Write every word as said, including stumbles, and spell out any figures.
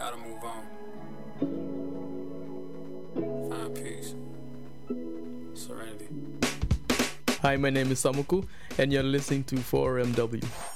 Gotta move on. Find peace. Serenity. Hi, my name is Samuku, and you're listening to four M W.